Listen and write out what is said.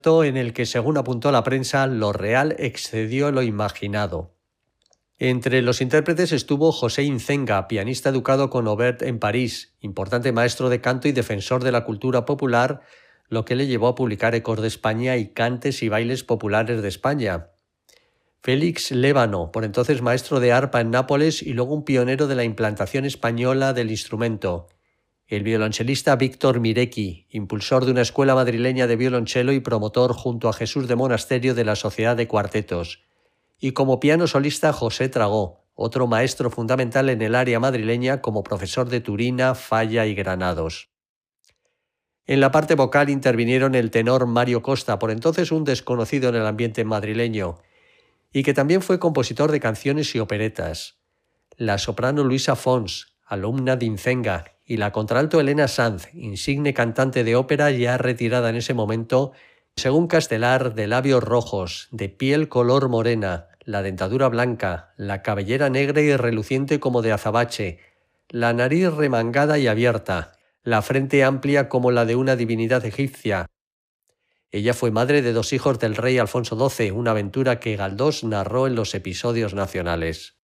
en el que, según apuntó la prensa, lo real excedió lo imaginado. Entre los intérpretes estuvo José Incenga, pianista educado con Aubert en París, importante maestro de canto y defensor de la cultura popular, lo que le llevó a publicar Ecos de España y Cantes y bailes populares de España. Félix Lévano, por entonces maestro de arpa en Nápoles y luego un pionero de la implantación española del instrumento. El violonchelista Víctor Mirecki, impulsor de una escuela madrileña de violonchelo y promotor junto a Jesús de Monasterio de la Sociedad de Cuartetos. Y como piano solista José Tragó, otro maestro fundamental en el área madrileña como profesor de Turina, Falla y Granados. En la parte vocal intervinieron el tenor Mario Costa, por entonces un desconocido en el ambiente madrileño, y que también fue compositor de canciones y operetas. La soprano Luisa Fons, alumna de Incenga, y la contralto Elena Sanz, insigne cantante de ópera ya retirada en ese momento, según Castelar, de labios rojos, de piel color morena, la dentadura blanca, la cabellera negra y reluciente como de azabache, la nariz remangada y abierta, la frente amplia como la de una divinidad egipcia. Ella fue madre de 2 hijos del rey Alfonso XII, una aventura que Galdós narró en los episodios nacionales.